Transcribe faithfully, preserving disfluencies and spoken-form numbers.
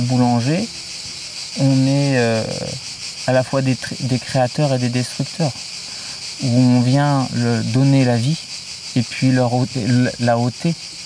Boulanger, on est euh, à la fois des, des créateurs et des destructeurs, où on vient leur donner la vie et puis leur ôter, la ôter